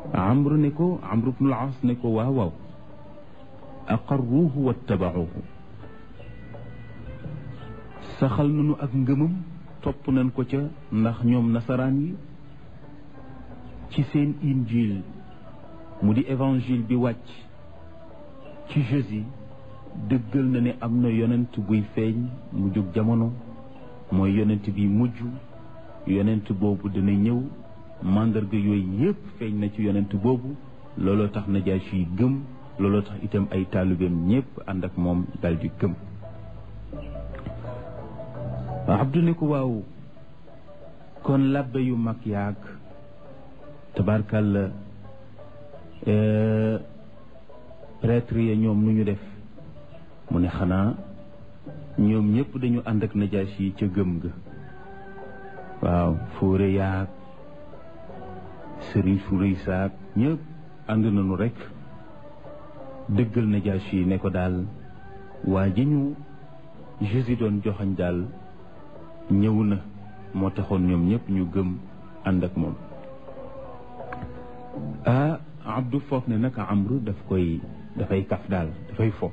Amru ne ko Amru bnul As ne ko waaw waaw aqarruuhu wattabauhu saxal nañu ak ngëmam topp nañ ko ca ndax ñoom nasaraan yi ci seen injil mu di évangile bi wàcc ci Jésus dëggal na ne am na yonent buy feeñ mu jóg jamono mooy yonent bi mujj yonent boobu dina ñëw màndarga yooyu yépp feeñ na ci yonent boobu looloo tax Najaashi yi gëm looloo tax itam ay taalibeem ñépp ànd ak moom daldi gëm Abdu ne ko waaw kon labbe yu mag yaag tabarkàlla prêtre ya ñoom nu ñu def mu ne xanaa ñoom ñépp dañu ànd ak Najaashi yi ca gëm ga waaw fóore yaag sëriñ su rëy saag ñépp ànd nañu rekk dëggal Najaashi yi ne ko daal waa ji ñu Jésus doon joxañ daal ñëw na moo taxoon ñoom ñépp ñu gëm ànd ak moom Abdu foog ne naka Amru dafay kaf daal dafay fo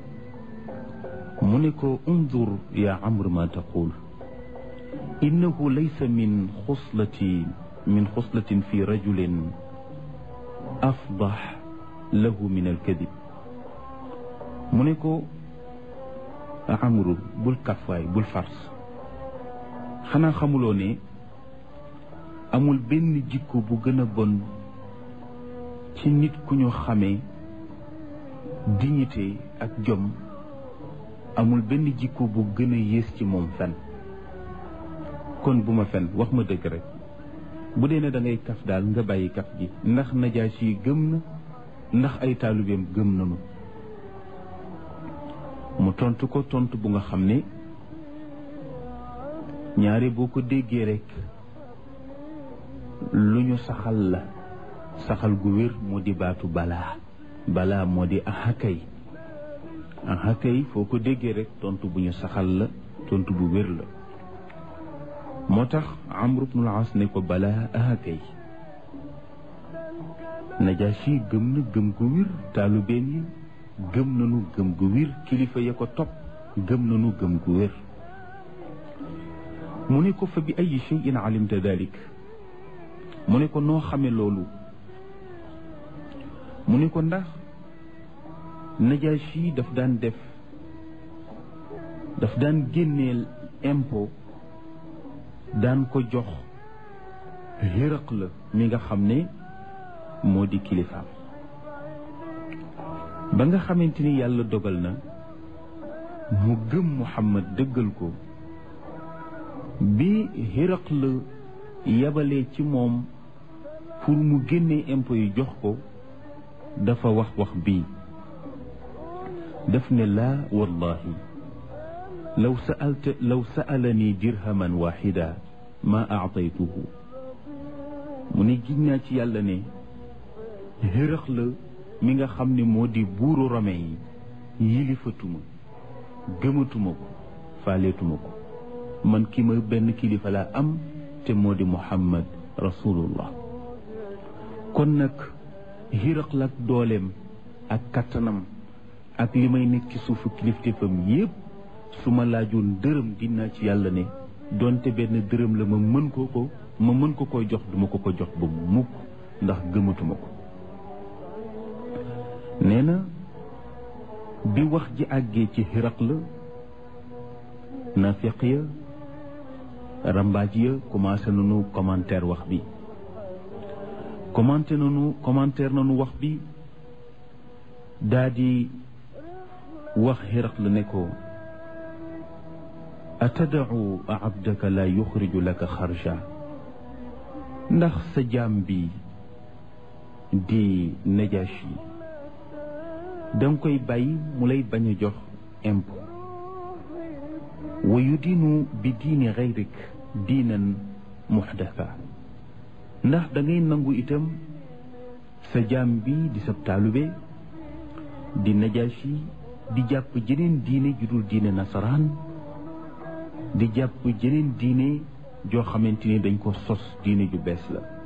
mu ne ko undur ya Amru ma taqul innahu laysa min xuslatin fi rajulin afdax lahu min alkadib mu ne ko Amru bul kafwaay bul fars xanaa xamuloo ne amul benn jikko bu gën a bon ci nit ku ñu xamee dignité ak jom amul benn jikko bu gën a yées ci moom fen kon bu ma fen wax ma dëgg rek bu dee ne da ngay kaf daal nga bàyyi kaf gi ndax Najaashi yi gëm na ndax ay taalibeem gëm nañu mu tontu ko tontu bu nga xam ne ñaare boo ko déggee rek lu ñu saxal la saxal gu wér moo di baatu balaa moo di ahakay foo ko déggee rek tontu bu ñu saxal la tontu bu wér la moo tax Amru bnul As ne ko balaa ahakay Najaashi gëm na gëm gu wér taalubeen yi gëm nañu gëm gu wér kilifa ya ko topp gëm nañu gëm gu wér mu ne ko fa bi ay shay'in alimta dalik mu ne ko noo xame loolu mu ne ko ndax Najaashi daf daan génneel impôt daan ko jox Hiraqla mi nga xam ne moo di kilifaam ba nga xamante ni yàlla dogal na mu gëm Muhammad dëggal ko bi Hiraqla yabalee ci moom pour mu génnee impôt yi jox ko dafa wax bii daf ne laa wallahi law sa'alani dirhaman waxida ma aataytuhu mu ne giñ naa ci yàlla ne Hiraqla mi nga xam ne moo di buuru Rome yi yilifatuma gëmatuma ko faaleetuma ko man ki ma benn kilifa laa am te moo di Muhammad rasulullah kon nag Hiraqla ak dooleem ak kattanam ak li may nekk ci suufu kilifteefam yépp su ma laajoon dërëm dinaa ci yàlla ne donte benn dërëm la ma mën ko koy jox duma ko jox ba mukk ndax gëmatuma ko nee na bi wax ji àggee ci Hiraqla nafiq ya rambaaj ya commencé nañu commentaire wax bi commentaire nañu wax bi daa di wax Hiraqla ne ko atada'u abdaka la yuxriju laka xarja ndax sa jaam bi di Najaashi danga koy bàyyi mu lay bañ a jox impôt wa yudinu bi diini xayrik diinan muxdasa ndax da ngay nangu itam sa jaam bi di sab taalube di Najaashi di jàpp jeneen diine ju dul diine nasaraan di jàpp jeneen diine joo xamante ni dañ ko sos diine ju bees la